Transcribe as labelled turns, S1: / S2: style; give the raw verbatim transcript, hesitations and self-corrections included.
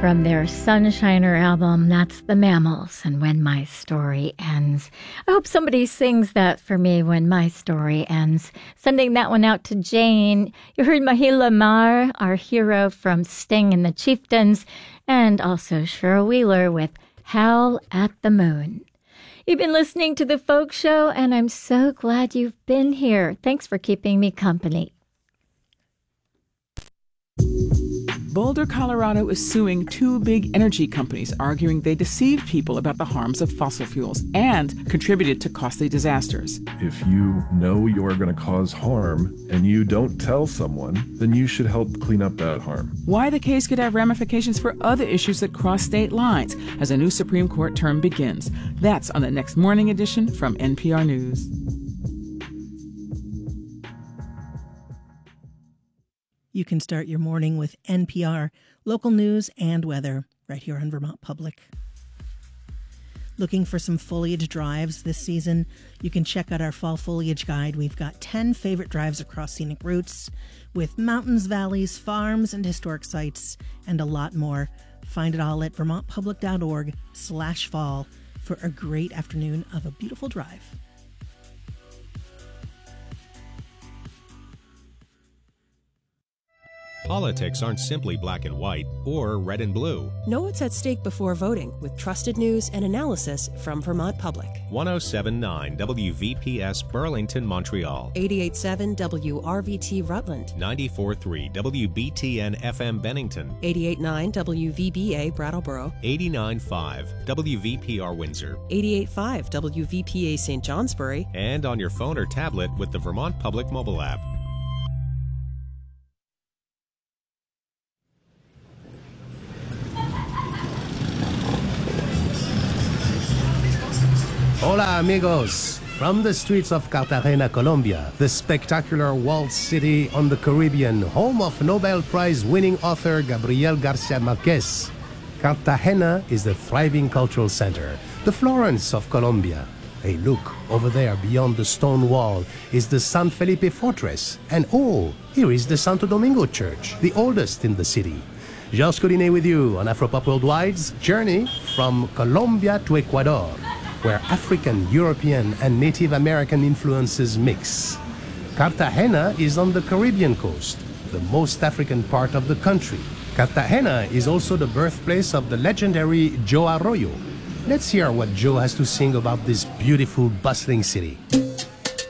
S1: From their Sunshiner album, that's The Mammals and When My Story Ends. I hope somebody sings that for me when my story ends. Sending that one out to Jane. You heard Mahila Mar, our hero from Sting and the Chieftains, and also Cheryl Wheeler with Howl at the Moon. You've been listening to The Folk Show, and I'm so glad you've been here. Thanks for keeping me company.
S2: Boulder, Colorado is suing two big energy companies, arguing they deceived people about the harms of fossil fuels and contributed to costly disasters.
S3: If you know you're going to cause harm and you don't tell someone, then you should help clean up that harm.
S2: Why the case could have ramifications for other issues that cross state lines as a new Supreme Court term begins. That's on the next morning edition from N P R News.
S4: You can start your morning with N P R, local news and weather, right here on Vermont Public. Looking for some foliage drives this season? You can check out our fall foliage guide. We've got ten favorite drives across scenic routes with mountains, valleys, farms, and historic sites, and a lot more. Find it all at vermontpublic.org slash fall for a great afternoon of a beautiful drive.
S5: Politics aren't simply black and white or red and blue.
S6: Know what's at stake before voting with trusted news and analysis from Vermont Public.
S5: ten seventy-nine W V P S Burlington, Montreal.
S6: eighty-eight point seven W R V T Rutland.
S5: ninety-four point three W B T N F M Bennington.
S6: eighty-eight point nine W V B A Brattleboro.
S5: eighty-nine point five W V P R Windsor.
S6: eighty-eight point five W V P A Saint Johnsbury.
S5: And on your phone or tablet with the Vermont Public mobile app.
S7: Hola, amigos! From the streets of Cartagena, Colombia, the spectacular walled city on the Caribbean, home of Nobel Prize-winning author Gabriel Garcia Marquez, Cartagena is the thriving cultural center, the Florence of Colombia. Hey, look, over there beyond the stone wall is the San Felipe Fortress, and oh, here is the Santo Domingo Church, the oldest in the city. Georges Collinet with you on Afropop Worldwide's journey from Colombia to Ecuador, where African, European, and Native American influences mix. Cartagena is on the Caribbean coast, the most African part of the country. Cartagena is also the birthplace of the legendary Joe Arroyo. Let's hear what Joe has to sing about this beautiful, bustling city.